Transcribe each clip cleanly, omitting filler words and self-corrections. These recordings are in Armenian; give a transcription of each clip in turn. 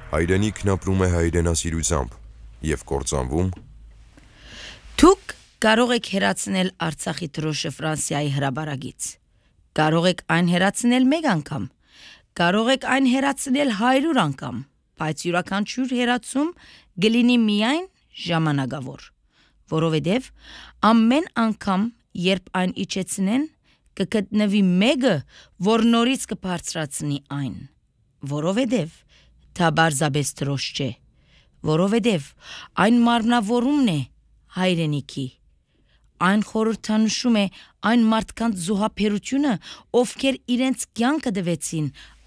Հայրենիքն ապրում է հայրենասիրությամբ և կործանվում։ Դուք կարող եք հեռացնել Արցախի դրոշը Ֆրանսիայի հրապարակից։ Կարող եք այն հեռացնել մեկ անգամ, կարող եք այն հեռացնել 100 անգամ, բայց յուրաքանչյուր հեռացում կլինի միայն ժամանակավոր, որովհետև ամեն անգամ, երբ այն իջեցնեն, կգտնվի մեկը, որ նորից կբարձրացնի այն, որովհետև դա պարզապես դրոշ չէ, որովհետև այն մարմնավորումն է հայրենիքի, այն խորհրդանշում է այն մարդկանց զոհաբերությունը, ովքեր իրենց կյանքը տվեցին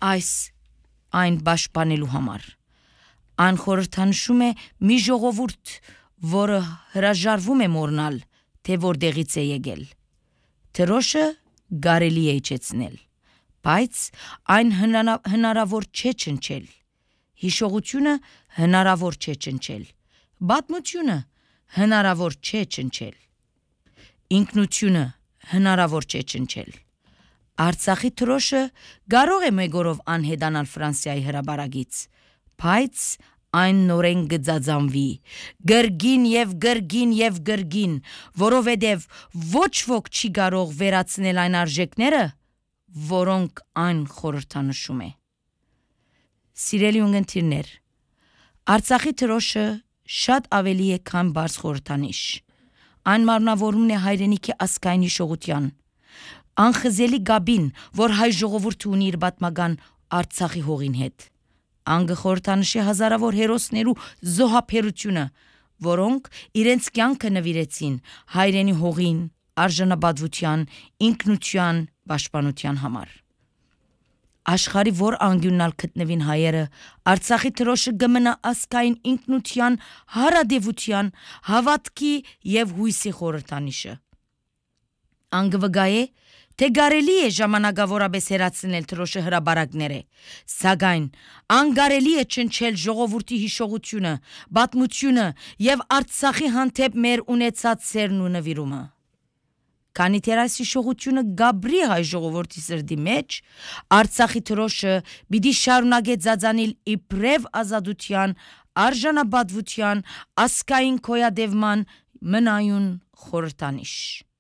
այն պաշտպանելու համար, այն խորհրդանշում է մի ժողովուրդ, որը հրաժարվում է մոռանալ, թե որտեղից է եկել, դրոշը կարելի է իջեցնել, բայց այն հնարավոր չէ ճնշել, հիշողությունը հնարավոր չէ ճնշել, պատմությունը հնարավոր չէ ճնշել, ինքնությունը հնարավոր չէ ճնշել, Արցախի դրոշը կարող է մեկ օրով անհետանալ Ֆրանսիայի հրապարակից, բայց այն նորեն կծածանվի, կրկին և կրկին և կրկին, որովհետև ոչ ոք չի կարող վերացնել այն արժեքները, որոնք այն խորհրդանշում է։ Սիրելի ունկնդիրներ, Արցախի դրոշը շատ ավելի է, քան բարձ խորհրդանիշ։ Այն մարմնավորումն է հայրենիքի ազգային հիշողության, անխզելի գաբին, որ հայ ժողովուրդը ունի իր պատմական Արցախի հողին հետ։ Անգը խորհրդանշի հազարավոր հերոսներու զոհաբերությունը, որոնք իրենց կյանքը նվիրեցին հայրենի հողին, արժանապատվության, ինքնության, պաշտպանության համար։ Աշխարհի որ անկյունալ գտնվին հայերը, Արցախի դրոշը կմնա ազգային ինքնության, հարադեվության, հավատքի և հույսի խորհրդանիշը։ Անգվգա է, թե կարելի է ժամանակավորապես հեռացնել դրոշը հրապարակները, սակայն անկարելի է ճնշել ժողովրդի հիշողությունը, պատմությունը և Արցախի հանդեպ մեր ունեցած սերն ու նվիրումը։ Քանի դեռ այս հիշողությունը գաբրի հայ ժողովրդի սրտի մեջ, Արցախի դրոշը պիտի շարունակե ծածանել իբրև ազատության, արժանապատվության, ազգային գոյատևման մնայուն խորհրդանիշ։